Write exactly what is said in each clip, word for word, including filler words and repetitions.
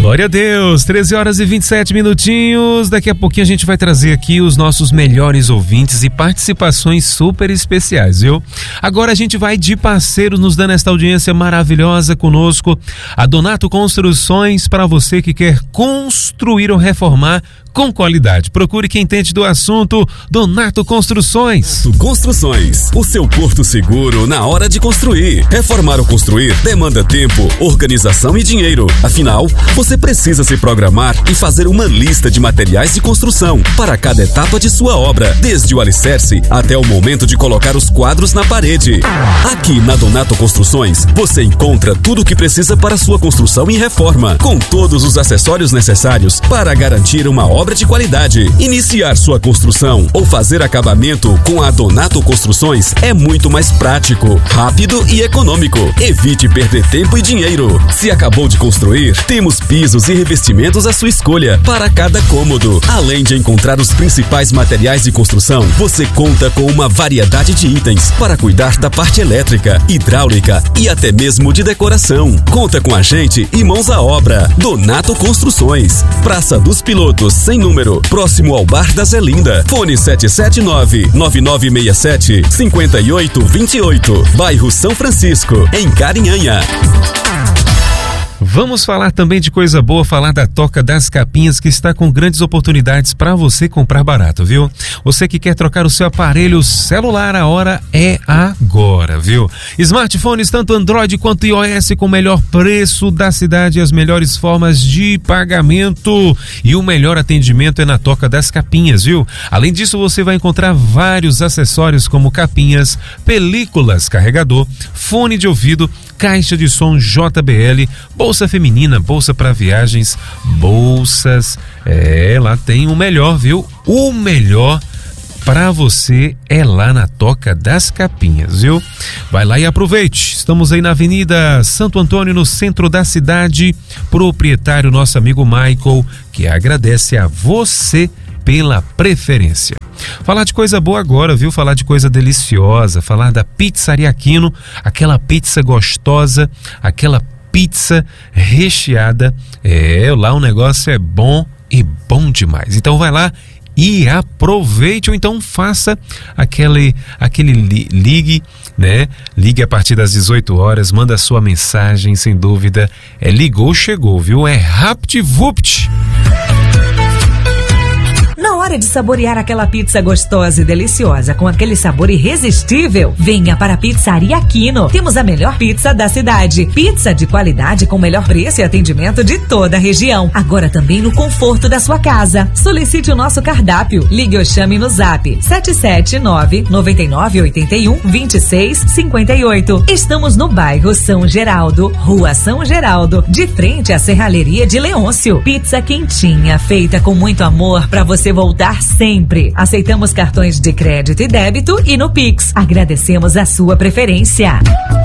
Glória a Deus, treze horas e vinte e sete minutinhos. Daqui a pouquinho a gente vai trazer aqui os nossos melhores ouvintes e participações super especiais, viu? Agora a gente vai de parceiro nos dando esta audiência maravilhosa conosco. A Donato Construções, para você que quer construir ou reformar com qualidade. Procure quem entende do assunto. Donato Construções. Donato Construções, o seu porto seguro na hora de construir. Reformar ou construir demanda tempo, organização e dinheiro. Afinal, você precisa se programar e fazer uma lista de materiais de construção para cada etapa de sua obra, desde o alicerce até o momento de colocar os quadros na parede. Aqui na Donato Construções, você encontra tudo o que precisa para sua construção e reforma, com todos os acessórios necessários para garantir uma obra de qualidade. Iniciar sua construção ou fazer acabamento com a Donato Construções é muito mais prático, rápido e econômico. Evite perder tempo e dinheiro. Se acabou de construir, temos pisos e revestimentos à sua escolha para cada cômodo. Além de encontrar os principais materiais de construção, você conta com uma variedade de itens para cuidar da parte elétrica, hidráulica e até mesmo de decoração. Conta com a gente e mãos à obra. Donato Construções, Praça dos Pilotos, sem número, próximo ao Bar da Zelinda. Fone sete sete nove, nove nove seis sete, cinco oito dois oito, bairro São Francisco, em Carinhanha. Vamos falar também de coisa boa, falar da Toca das Capinhas, que está com grandes oportunidades para você comprar barato, viu? Você que quer trocar o seu aparelho celular, a hora é agora, viu? Smartphones, tanto Android quanto iOS, com o melhor preço da cidade e as melhores formas de pagamento. E o melhor atendimento é na Toca das Capinhas, viu? Além disso, você vai encontrar vários acessórios como capinhas, películas, carregador, fone de ouvido, caixa de som J B L, bolsa feminina, bolsa para viagens, bolsas, é, lá tem o melhor, viu? O melhor para você é lá na Toca das Capinhas, viu? Vai lá e aproveite. Estamos aí na Avenida Santo Antônio, no centro da cidade. Proprietário, nosso amigo Michael, que agradece a você pela preferência. Falar de coisa boa agora, viu? Falar de coisa deliciosa, falar da Pizzaria Aquino, aquela pizza gostosa, aquela pizza recheada. É, lá o negócio é bom e bom demais. Então vai lá e aproveite, ou então faça aquele, aquele li, ligue, né? Ligue a partir das dezoito horas, manda a sua mensagem, sem dúvida. É ligou, chegou, viu? É Raptvupt. Na hora de saborear aquela pizza gostosa e deliciosa com aquele sabor irresistível, venha para a Pizzaria Aquino. Temos a melhor pizza da cidade. Pizza de qualidade com o melhor preço e atendimento de toda a região. Agora também no conforto da sua casa. Solicite o nosso cardápio. Ligue ou chame no zap sete sete nove, nove nove oito um, dois seis cinco oito. Estamos no bairro São Geraldo, Rua São Geraldo, de frente à Serralheria de Leôncio. Pizza quentinha, feita com muito amor para você voltar sempre. Aceitamos cartões de crédito e débito e no Pix. Agradecemos a sua preferência.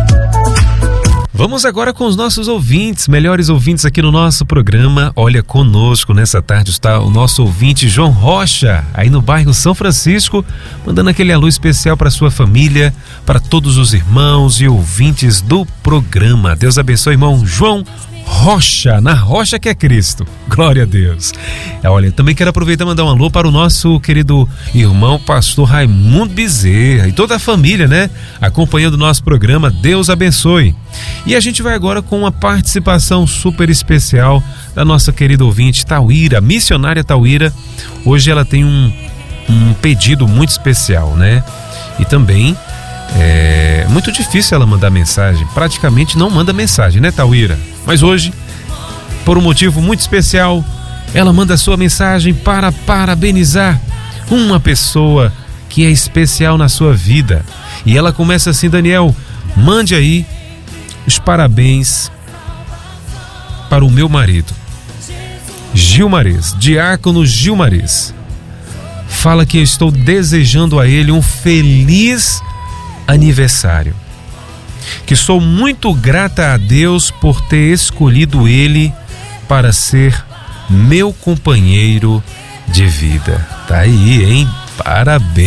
Vamos agora com os nossos ouvintes, melhores ouvintes aqui no nosso programa. Olha, conosco nessa tarde está o nosso ouvinte João Rocha, aí no bairro São Francisco, mandando aquele alô especial para sua família, para todos os irmãos e ouvintes do programa. Deus abençoe, irmão João Rocha, na rocha que é Cristo. Glória a Deus. Olha, também quero aproveitar e mandar um alô para o nosso querido irmão pastor Raimundo Bezerra e toda a família, né? Acompanhando o nosso programa. Deus abençoe. E a gente vai agora com uma participação super especial da nossa querida ouvinte Tauíra, missionária Tauíra. Hoje ela tem um, um pedido muito especial, né? E também é muito difícil ela mandar mensagem. Praticamente não manda mensagem, né, Tauíra? Mas hoje, por um motivo muito especial, ela manda sua mensagem para parabenizar uma pessoa que é especial na sua vida. E ela começa assim: Daniel, mande aí os parabéns para o meu marido, Gilmares, diácono Gilmares. Fala que eu estou desejando a ele um feliz aniversário. Que sou muito grata a Deus por ter escolhido ele para ser meu companheiro de vida. Tá aí, hein?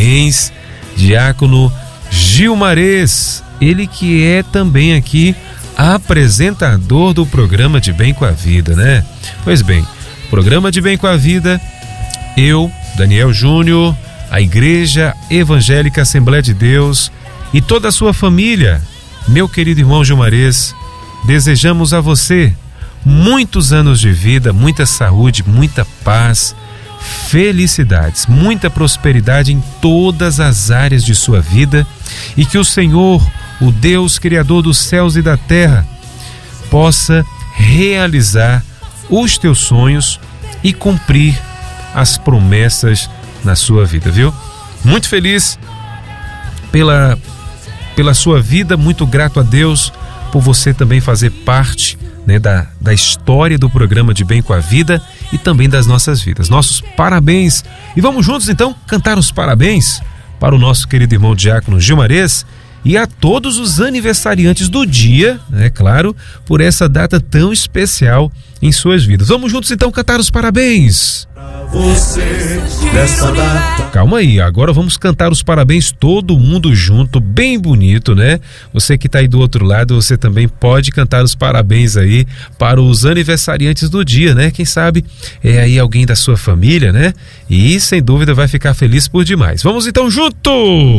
Parabéns, diácono Gilmares. Ele que é também aqui apresentador do programa De Bem com a Vida, né? Pois bem, programa De Bem com a Vida, eu, Daniel Júnior, a Igreja Evangélica Assembleia de Deus e toda a sua família, meu querido irmão Gilmarez, desejamos a você muitos anos de vida, muita saúde, muita paz, felicidades, muita prosperidade em todas as áreas de sua vida e que o Senhor, o Deus Criador dos céus e da terra, possa realizar os teus sonhos e cumprir as promessas na sua vida, viu? Muito feliz pela, pela sua vida, muito grato a Deus por você também fazer parte, né, da, da história do programa De Bem com a Vida e também das nossas vidas. Nossos parabéns. E vamos juntos então cantar os parabéns para o nosso querido irmão diácono Gilmarez e a todos os aniversariantes do dia, é claro, por essa data tão especial em suas vidas. Vamos juntos então cantar os parabéns. Você dessa data. Calma aí, agora vamos cantar os parabéns todo mundo junto, bem bonito, né? Você que tá aí do outro lado, você também pode cantar os parabéns aí para os aniversariantes do dia, né? Quem sabe é aí alguém da sua família, né? E sem dúvida vai ficar feliz por demais. Vamos então junto!